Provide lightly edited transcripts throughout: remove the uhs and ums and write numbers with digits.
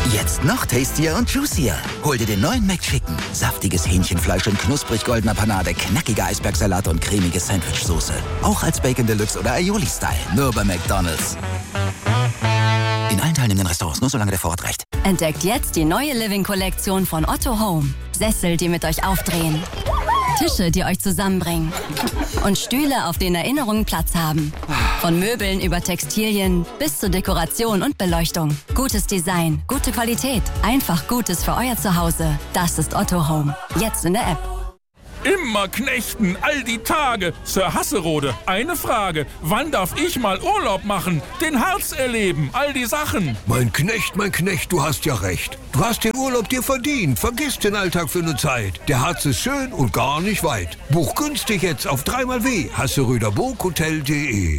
Jetzt noch tastier und juicier. Hol dir den neuen McChicken. Saftiges Hähnchenfleisch in knusprig goldener Panade, knackiger Eisbergsalat und cremige Sandwichsoße. Auch als Bacon Deluxe oder Aioli-Style. Nur bei McDonald's. In allen teilnehmenden Restaurants, nur solange der Vorrat reicht. Entdeckt jetzt die neue Living-Kollektion von Otto Home. Sessel, die mit euch aufdrehen. Tische, die euch zusammenbringen. Und Stühle, auf denen Erinnerungen Platz haben. Von Möbeln über Textilien bis zur Dekoration und Beleuchtung. Gutes Design, gute Qualität. Einfach Gutes für euer Zuhause. Das ist Otto Home. Jetzt in der App. Immer knechten, all die Tage. Sir Hasserode, eine Frage. Wann darf ich mal Urlaub machen? Den Harz erleben, all die Sachen. Mein Knecht, du hast ja recht. Du hast den Urlaub dir verdient. Vergiss den Alltag für eine Zeit. Der Harz ist schön und gar nicht weit. Buch günstig jetzt auf 3xW. hasseröderburghotel.de.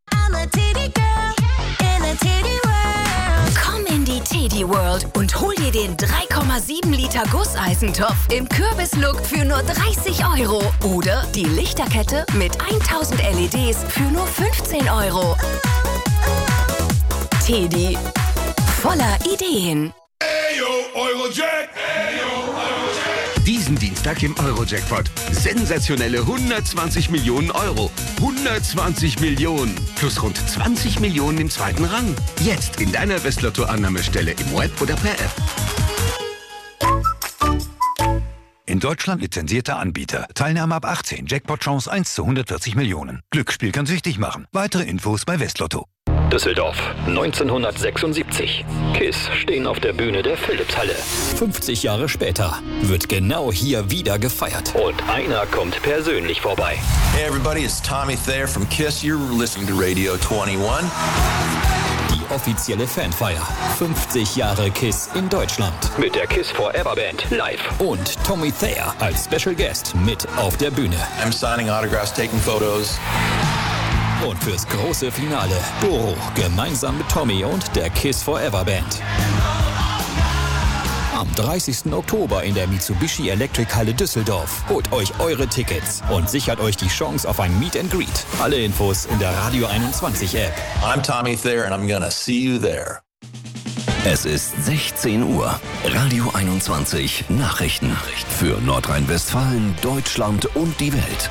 Komm in die Teddy World und hol dir den 3,7 Liter Gusseisentopf im Kürbislook für nur 30 € oder die Lichterkette mit 1000 LEDs für nur 15 €. Teddy, voller Ideen. Eurojack! Diesen Dienstag im Eurojackpot. Sensationelle 120 Millionen €. 120 Millionen. Plus rund 20 Millionen im zweiten Rang. Jetzt in deiner Westlotto-Annahmestelle im Web oder per App. In Deutschland lizenzierter Anbieter. Teilnahme ab 18. Jackpot-Chance 1 zu 140 Millionen. Glücksspiel kann süchtig machen. Weitere Infos bei Westlotto. Düsseldorf, 1976. KISS stehen auf der Bühne der Philipshalle. 50 Jahre später wird genau hier wieder gefeiert. Und einer kommt persönlich vorbei. Hey everybody, it's Tommy Thayer from KISS. You're listening to Radio 21. Die offizielle Fanfeier. 50 Jahre KISS in Deutschland. Mit der KISS Forever Band live. Und Tommy Thayer als Special Guest mit auf der Bühne. I'm signing autographs, taking photos. Und fürs große Finale Doro gemeinsam mit Tommy und der KISS Forever Band. Am 30. Oktober in der Mitsubishi Electric Halle Düsseldorf. Holt euch eure Tickets und sichert euch die Chance auf ein Meet and Greet. Alle Infos in der Radio 21 App. I'm Tommy Thayer and I'm gonna see you there. Es ist 16 Uhr. Radio 21 Nachrichten. Für Nordrhein-Westfalen, Deutschland und die Welt.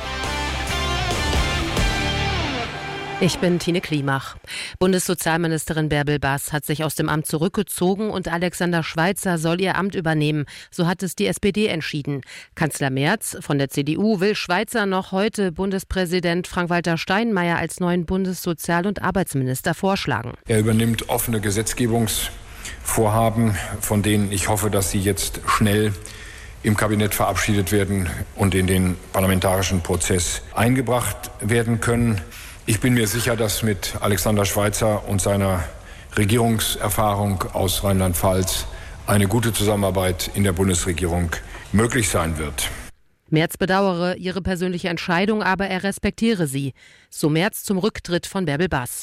Ich bin Tine Klimach. Bundessozialministerin Bärbel Baas hat sich aus dem Amt zurückgezogen und Alexander Schweitzer soll ihr Amt übernehmen. So hat es die SPD entschieden. Kanzler Merz von der CDU will Schweitzer noch heute Bundespräsident Frank-Walter Steinmeier als neuen Bundessozial- und Arbeitsminister vorschlagen. Er übernimmt offene Gesetzgebungsvorhaben, von denen ich hoffe, dass sie jetzt schnell im Kabinett verabschiedet werden und in den parlamentarischen Prozess eingebracht werden können. Ich bin mir sicher, dass mit Alexander Schweitzer und seiner Regierungserfahrung aus Rheinland-Pfalz eine gute Zusammenarbeit in der Bundesregierung möglich sein wird. Merz bedauere ihre persönliche Entscheidung, aber er respektiere sie. So Merz zum Rücktritt von Bärbel Baas.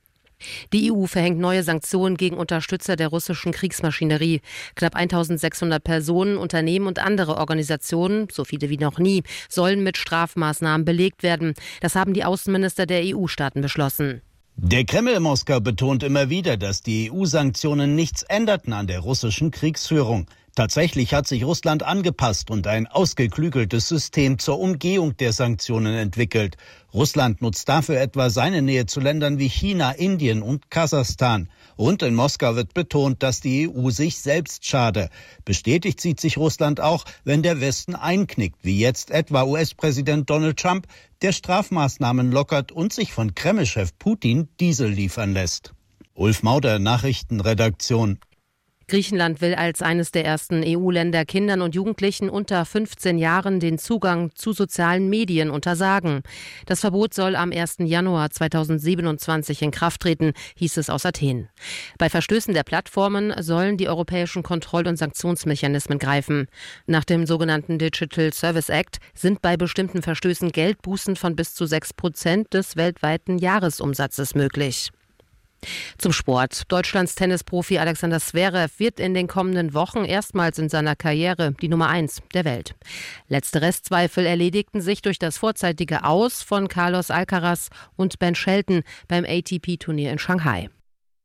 Die EU verhängt neue Sanktionen gegen Unterstützer der russischen Kriegsmaschinerie. Knapp 1600 Personen, Unternehmen und andere Organisationen, so viele wie noch nie, sollen mit Strafmaßnahmen belegt werden. Das haben die Außenminister der EU-Staaten beschlossen. Der Kreml in Moskau betont immer wieder, dass die EU-Sanktionen nichts änderten an der russischen Kriegsführung. Tatsächlich hat sich Russland angepasst und ein ausgeklügeltes System zur Umgehung der Sanktionen entwickelt. Russland nutzt dafür etwa seine Nähe zu Ländern wie China, Indien und Kasachstan. Und in Moskau wird betont, dass die EU sich selbst schade. Bestätigt sieht sich Russland auch, wenn der Westen einknickt, wie jetzt etwa US-Präsident Donald Trump, der Strafmaßnahmen lockert und sich von Kreml-Chef Putin Diesel liefern lässt. Ulf Mauder, Nachrichtenredaktion. Griechenland will als eines der ersten EU-Länder Kindern und Jugendlichen unter 15 Jahren den Zugang zu sozialen Medien untersagen. Das Verbot soll am 1. Januar 2027 in Kraft treten, hieß es aus Athen. Bei Verstößen der Plattformen sollen die europäischen Kontroll- und Sanktionsmechanismen greifen. Nach dem sogenannten Digital Service Act sind bei bestimmten Verstößen Geldbußen von bis zu 6% des weltweiten Jahresumsatzes möglich. Zum Sport. Deutschlands Tennisprofi Alexander Zverev wird in den kommenden Wochen erstmals in seiner Karriere die Nummer 1 der Welt. Letzte Restzweifel erledigten sich durch das vorzeitige Aus von Carlos Alcaraz und Ben Shelton beim ATP-Turnier in Shanghai.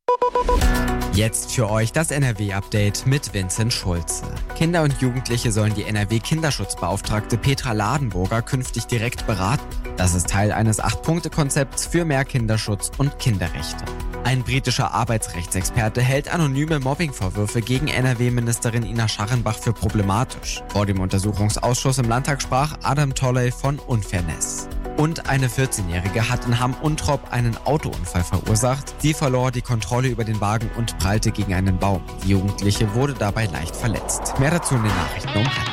Jetzt für euch das NRW-Update mit Vincent Schulze. Kinder und Jugendliche sollen die NRW-Kinderschutzbeauftragte Petra Ladenburger künftig direkt beraten. Das ist Teil eines 8-Punkte-Konzepts für mehr Kinderschutz und Kinderrechte. Ein britischer Arbeitsrechtsexperte hält anonyme Mobbingvorwürfe gegen NRW-Ministerin Ina Scharrenbach für problematisch. Vor dem Untersuchungsausschuss im Landtag sprach Adam Tolley von Unfairness. Und eine 14-Jährige hat in Hamm-Untrop einen Autounfall verursacht. Sie verlor die Kontrolle über den Wagen und prallte gegen einen Baum. Die Jugendliche wurde dabei leicht verletzt. Mehr dazu in den Nachrichten um halb.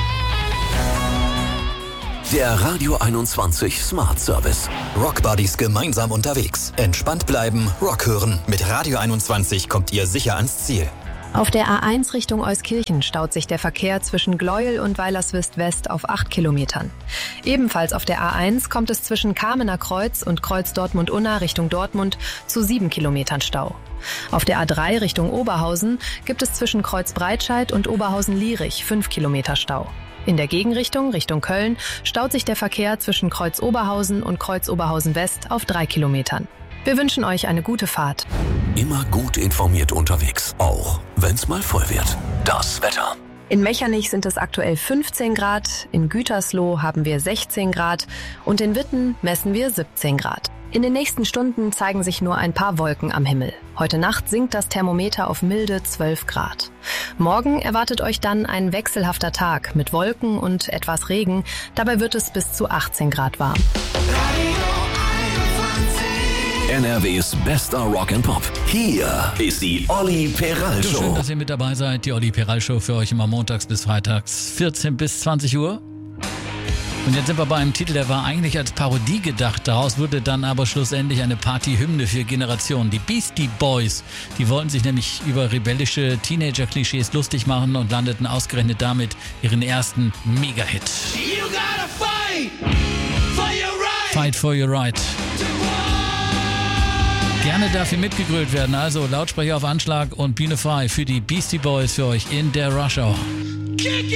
Der Radio 21 Smart Service. Rockbuddies gemeinsam unterwegs. Entspannt bleiben, Rock hören. Mit Radio 21 kommt ihr sicher ans Ziel. Auf der A1 Richtung Euskirchen staut sich der Verkehr zwischen Gleuel und Weilerswist West auf 8 Kilometern. Ebenfalls auf der A1 kommt es zwischen Kamener Kreuz und Kreuz Dortmund-Unna Richtung Dortmund zu 7 Kilometern Stau. Auf der A3 Richtung Oberhausen gibt es zwischen Kreuz Breitscheid und Oberhausen-Lierich 5 Kilometer Stau. In der Gegenrichtung, Richtung Köln, staut sich der Verkehr zwischen Kreuz Oberhausen und Kreuz Oberhausen West auf 3 Kilometern. Wir wünschen euch eine gute Fahrt. Immer gut informiert unterwegs, auch wenn's mal voll wird. Das Wetter. In Mechernich sind es aktuell 15 Grad, in Gütersloh haben wir 16 Grad und in Witten messen wir 17 Grad. In den nächsten Stunden zeigen sich nur ein paar Wolken am Himmel. Heute Nacht sinkt das Thermometer auf milde 12 Grad. Morgen erwartet euch dann ein wechselhafter Tag mit Wolken und etwas Regen. Dabei wird es bis zu 18 Grad warm. NRWs bester Rock and Pop. Hier ist die Olli Peral Show. Schön, dass ihr mit dabei seid. Die Olli Peral Show für euch immer montags bis freitags, 14 bis 20 Uhr. Und jetzt sind wir bei einem Titel, der war eigentlich als Parodie gedacht. Daraus wurde dann aber schlussendlich eine Partyhymne für Generationen. Die Beastie Boys, die wollten sich nämlich über rebellische Teenager-Klischees lustig machen und landeten ausgerechnet damit ihren ersten Mega-Hit. You gotta fight for your right. Fight for your right. Gerne dafür mitgegrölt werden. Also Lautsprecher auf Anschlag und Bühne frei für die Beastie Boys für euch in der Rush Hour. Kick